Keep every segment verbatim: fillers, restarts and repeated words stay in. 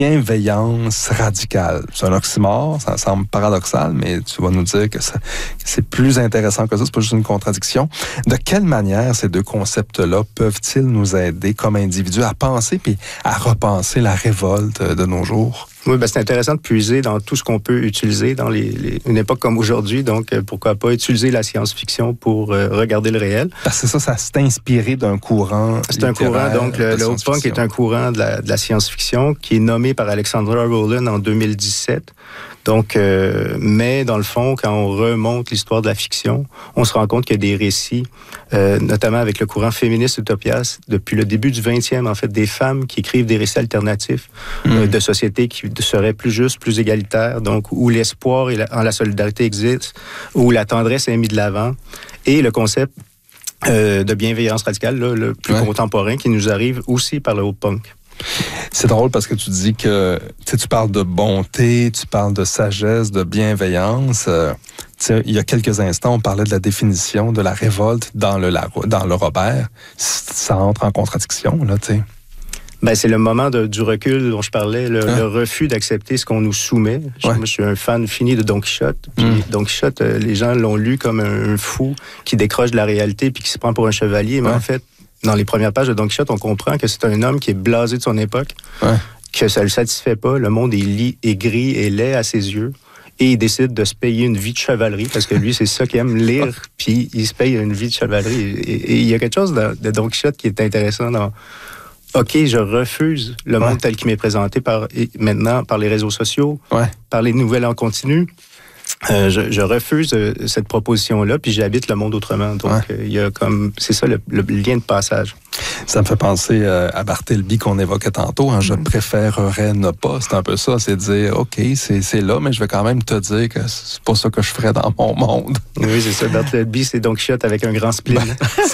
bienveillance radicale. C'est un oxymore, ça semble paradoxal, mais tu vas nous dire que, ça, que c'est plus intéressant que ça, c'est pas juste une contradiction. De quelle manière ces deux concepts-là peuvent-ils nous aider comme individus à penser puis à repenser la révolte de nos jours? Oui, ben c'est intéressant de puiser dans tout ce qu'on peut utiliser dans les, les, une époque comme aujourd'hui. Donc, euh, pourquoi pas utiliser la science-fiction pour euh, regarder le réel? Parce que ça, ça s'est inspiré d'un courant C'est un courant, donc le, le punk est un courant de la, de la science-fiction qui est nommé par Alexandra Rowland en deux mille dix-sept. Donc, euh, mais dans le fond, quand on remonte l'histoire de la fiction, on se rend compte qu'il y a des récits, euh, notamment avec le courant féministe utopias, depuis le début du vingtième, en fait, des femmes qui écrivent des récits alternatifs mmh. euh, de sociétés qui seraient plus justes, plus égalitaires, donc où l'espoir et la, en la solidarité existent, où la tendresse est mise de l'avant, et le concept euh, de bienveillance radicale, là, le plus ouais. contemporain, qui nous arrive aussi par le haut punk. C'est drôle parce que tu dis que tu parles de bonté, tu parles de sagesse, de bienveillance. Euh, il y a quelques instants, on parlait de la définition de la révolte dans le, dans le Robert. Ça entre en contradiction, là, tu sais. Ben, c'est le moment de, du recul dont je parlais, le, hein? le refus d'accepter ce qu'on nous soumet. Je, ouais. Moi, je suis un fan fini de Don Quichotte. Puis mm. Don Quichotte, euh, les gens l'ont lu comme un, un fou qui décroche de la réalité puis qui se prend pour un chevalier. Mais ouais. en fait, dans les premières pages de Don Quichotte, on comprend que c'est un homme qui est blasé de son époque, ouais. que ça ne le satisfait pas. Le monde est, li, est gris et laid à ses yeux. Et il décide de se payer une vie de chevalerie, parce que lui, c'est ça qu'il aime lire, puis il se paye une vie de chevalerie. Et, et, et il y a quelque chose de, de Don Quichotte qui est intéressant dans... OK, je refuse le monde ouais. tel qu'il m'est présenté par, maintenant par les réseaux sociaux, ouais. par les nouvelles en continu. Euh, je, je refuse euh, cette proposition-là, puis j'habite le monde autrement. Donc, il ouais. euh, y a comme... C'est ça, le, le lien de passage. Ça me fait penser euh, à Bartleby qu'on évoquait tantôt. Hein, mm-hmm. Je préférerais ne pas. C'est un peu ça. C'est dire, OK, c'est, c'est là, mais je vais quand même te dire que c'est pas ça que je ferais dans mon monde. Oui, c'est ça. Bartleby, c'est Don Quichotte avec un grand spleen.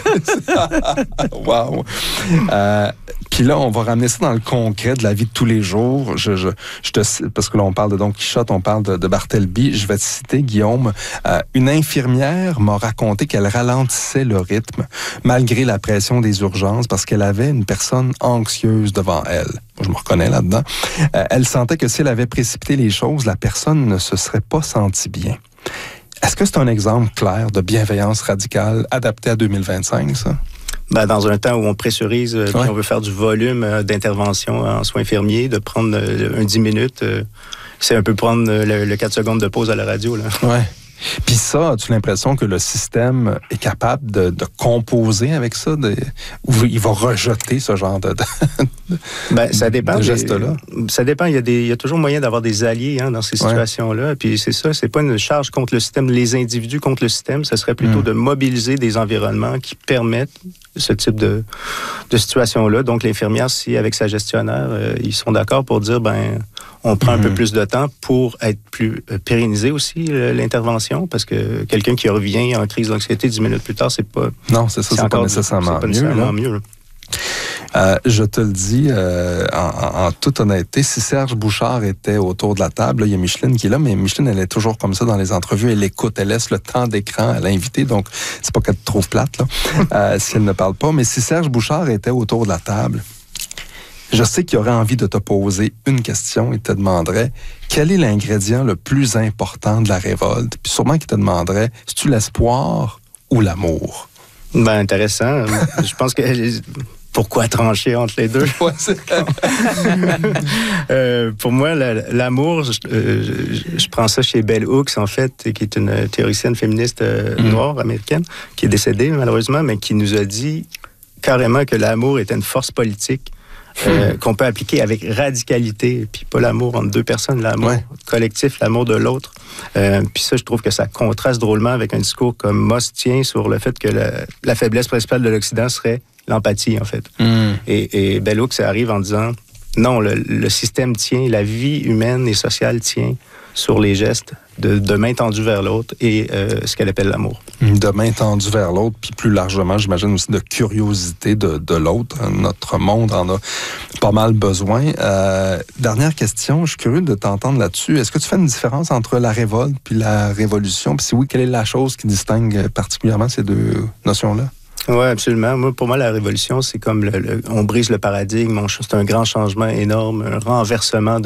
Ben, wow! Euh, Puis là, on va ramener ça dans le concret de la vie de tous les jours. Je, je, je te, parce que là, on parle de Don Quichotte, on parle de, de Bartleby. Je vais te citer, Guillaume. Euh, une infirmière m'a raconté qu'elle ralentissait le rythme malgré la pression des urgences parce qu'elle avait une personne anxieuse devant elle. Je me reconnais là-dedans. Euh, elle sentait que si elle avait précipité les choses, la personne ne se serait pas sentie bien. Est-ce que c'est un exemple clair de bienveillance radicale adaptée à deux mille vingt-cinq, ça? Ben, dans un temps où on pressurise, euh, puis ouais. on veut faire du volume euh, d'intervention en soins infirmiers, de prendre euh, un dix minutes, euh, c'est un peu prendre euh, le, le quatre secondes de pause à la radio, là. Ouais. Puis ça, as-tu l'impression que le système est capable de, de composer avec ça? De, ou il va rejeter ce genre de, de, ben, ça dépend de gestes-là? Ça dépend. Il y a, des, il y a toujours moyen d'avoir des alliés hein, dans ces ouais. situations-là. Puis c'est ça, c'est pas une charge contre le système, les individus contre le système. Ce serait plutôt mmh. de mobiliser des environnements qui permettent ce type de, de situation-là. Donc, l'infirmière, si avec sa gestionnaire, euh, ils sont d'accord pour dire, ben, on prend mmh. un peu plus de temps pour être plus euh, pérenniser aussi euh, l'intervention, parce que quelqu'un qui revient en crise d'anxiété dix minutes plus tard, c'est pas... Non, c'est ça, c'est, c'est pas nécessairement c'est pas nécessairement mieux. mieux Euh, je te le dis euh, en, en, en toute honnêteté, si Serge Bouchard était autour de la table, là, il y a Micheline qui est là, mais Micheline, elle est toujours comme ça dans les entrevues, elle écoute, elle laisse le temps d'écran à l'invité, donc c'est pas qu'elle te trouve plate, là, euh, si elle ne parle pas. Mais si Serge Bouchard était autour de la table, je sais qu'il aurait envie de te poser une question. Il te demanderait quel est l'ingrédient le plus important de la révolte. Puis sûrement qu'il te demanderait, est-ce l'espoir ou l'amour? Ben, intéressant. Je pense que... Pourquoi trancher entre les deux? Ouais, c'est... euh, pour moi, la, l'amour, je, euh, je, je prends ça chez Bell Hooks, en fait, qui est une théoricienne féministe euh, mm. noire, américaine, qui est décédée, malheureusement, mais qui nous a dit carrément que l'amour était une force politique euh, mm. qu'on peut appliquer avec radicalité, puis pas l'amour entre deux personnes, l'amour ouais. collectif, l'amour de l'autre. Euh, puis ça, je trouve que ça contraste drôlement avec un discours comme Moss tient sur le fait que la, la faiblesse principale de l'Occident serait l'empathie, en fait. Mm. Et, et Bell Hooks arrive en disant, non, le, le système tient, la vie humaine et sociale tient sur les gestes de, de main tendue vers l'autre et euh, ce qu'elle appelle l'amour. De main tendue vers l'autre, puis plus largement, j'imagine aussi de curiosité de, de l'autre. Notre monde en a pas mal besoin. Euh, dernière question, je suis curieux de t'entendre là-dessus. Est-ce que tu fais une différence entre la révolte puis la révolution? Puis si oui, quelle est la chose qui distingue particulièrement ces deux notions-là? Oui, absolument. Moi, pour moi, la révolution, c'est comme le, le, on brise le paradigme, on, c'est un grand changement énorme, un renversement de